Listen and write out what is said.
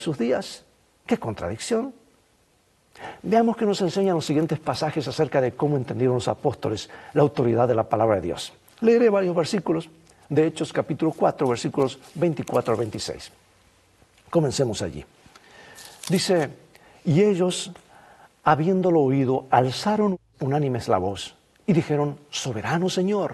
sus días. ¡Qué contradicción! Veamos que nos enseñan los siguientes pasajes acerca de cómo entendieron los apóstoles la autoridad de la palabra de Dios. Leeré varios versículos de Hechos capítulo 4, versículos 24 al 26. Comencemos allí. Dice, y ellos, habiéndolo oído, alzaron unánimes la voz y dijeron, soberano Señor,